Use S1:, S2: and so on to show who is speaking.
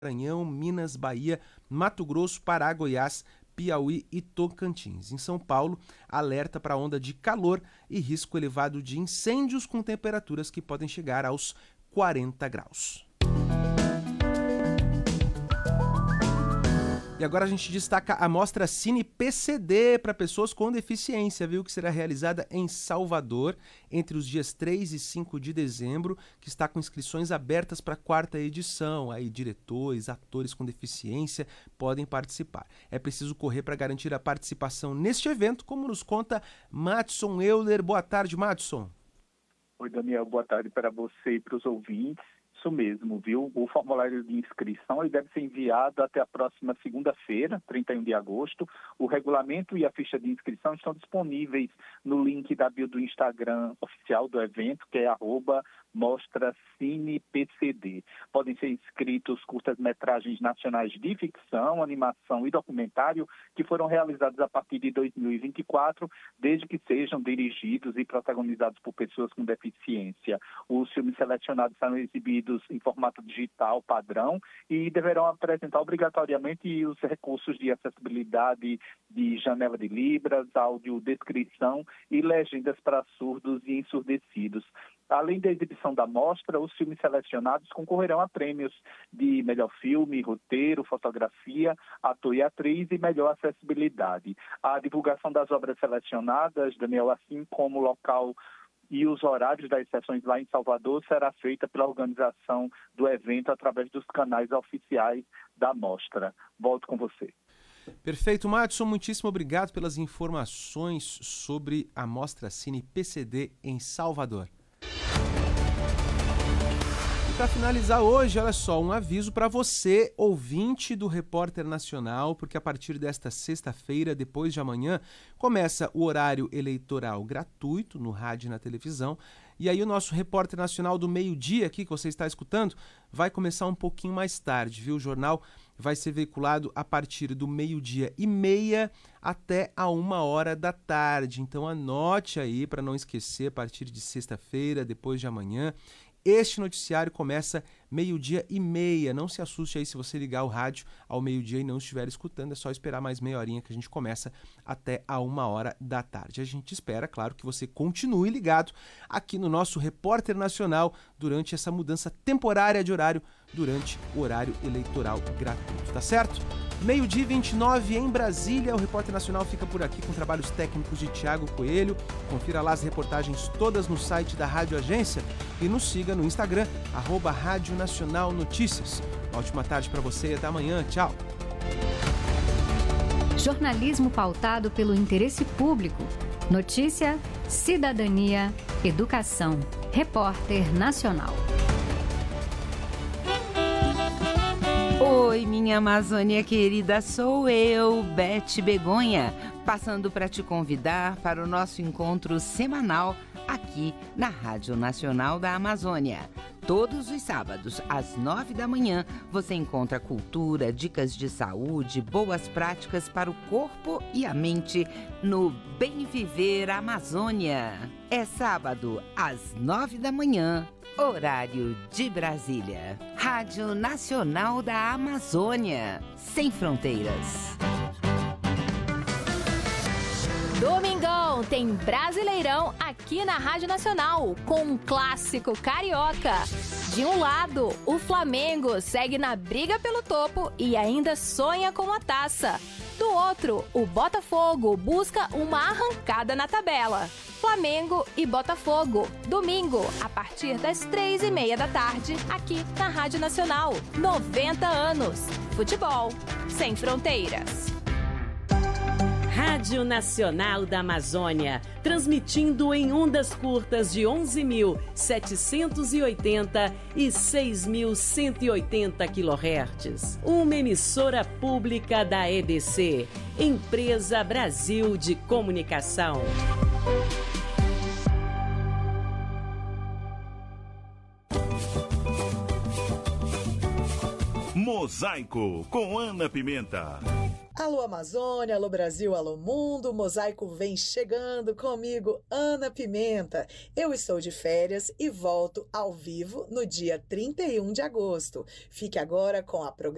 S1: Maranhão, Minas, Bahia, Mato Grosso, Pará, Goiás, Piauí e Tocantins. Em São Paulo, alerta para onda de calor e risco elevado de incêndios com temperaturas que podem chegar aos 40 graus. E agora a gente destaca a mostra Cine PCD para pessoas com deficiência, viu? Que será realizada em Salvador entre os dias 3 e 5 de dezembro, que está com inscrições abertas para a 4ª edição. Aí diretores, atores com deficiência podem participar. É preciso correr para garantir a participação neste evento, como nos conta Madson Euler. Boa tarde, Madson.
S2: Oi, Daniel. Boa tarde para você e para os ouvintes. Isso mesmo, viu? O formulário de inscrição ele deve ser enviado até a próxima segunda-feira, 31 de agosto. O regulamento e a ficha de inscrição estão disponíveis no link da bio do Instagram oficial do evento, que é @MostraCinePCD. Podem ser inscritos curtas-metragens nacionais de ficção, animação e documentário que foram realizados a partir de 2024, desde que sejam dirigidos e protagonizados por pessoas com deficiência. Os filmes selecionados serão exibidos em formato digital padrão e deverão apresentar obrigatoriamente os recursos de acessibilidade de janela de libras, audiodescrição e legendas para surdos e ensurdecidos. Além da exibição da mostra, os filmes selecionados concorrerão a prêmios de melhor filme, roteiro, fotografia, ator e atriz e melhor acessibilidade. A divulgação das obras selecionadas, Daniel, assim como o local e os horários das sessões lá em Salvador, será feita pela organização do evento através dos canais oficiais da mostra. Volto com você.
S1: Perfeito, Madson. Muitíssimo obrigado pelas informações sobre a Mostra Cine PCD em Salvador. E para finalizar hoje, olha só, um aviso para você, ouvinte do Repórter Nacional, porque a partir desta sexta-feira, depois de amanhã, começa o horário eleitoral gratuito no rádio e na televisão. E aí o nosso Repórter Nacional do meio-dia aqui, que você está escutando, vai começar um pouquinho mais tarde, viu? O jornal vai ser veiculado a partir do 12:30 até a 1h da tarde. Então anote aí para não esquecer, a partir de sexta-feira, depois de amanhã. Este noticiário começa 12:30. Não se assuste aí se você ligar o rádio ao meio-dia e não estiver escutando. É só esperar mais meia horinha que a gente começa até a 1h da tarde. A gente espera, claro, que você continue ligado aqui no nosso Repórter Nacional durante essa mudança temporária de horário durante o horário eleitoral gratuito, tá certo? 12:29 em Brasília. O Repórter Nacional fica por aqui com trabalhos técnicos de Tiago Coelho. Confira lá as reportagens todas no site da Rádio Agência e nos siga no Instagram, @Rádio Nacional Notícias. Uma ótima tarde para você e até amanhã. Tchau.
S3: Jornalismo pautado pelo interesse público. Notícia, cidadania, educação. Repórter Nacional.
S4: Oi, minha Amazônia querida, sou eu, Beth Begonha, passando para te convidar para o nosso encontro semanal aqui na Rádio Nacional da Amazônia. Todos os sábados, às 9 da manhã, você encontra cultura, dicas de saúde, boas práticas para o corpo e a mente no Bem Viver Amazônia. É sábado, às 9 da manhã, horário de Brasília. Rádio Nacional da Amazônia, sem fronteiras.
S5: Domingão tem Brasileirão aqui na Rádio Nacional, com um clássico carioca. De um lado, o Flamengo segue na briga pelo topo e ainda sonha com a taça. Do outro, o Botafogo busca uma arrancada na tabela. Flamengo e Botafogo, domingo, a partir das 3:30 da tarde, aqui na Rádio Nacional. 90 anos. Futebol sem fronteiras.
S6: Rádio Nacional da Amazônia, transmitindo em ondas curtas de 11.780 e 6.180 kHz. Uma emissora pública da EBC, Empresa Brasil de Comunicação.
S7: Mosaico, com Ana Pimenta.
S8: Alô Amazônia, alô Brasil, alô mundo, o Mosaico vem chegando comigo, Ana Pimenta. Eu estou de férias e volto ao vivo no dia 31 de agosto. Fique agora com a programação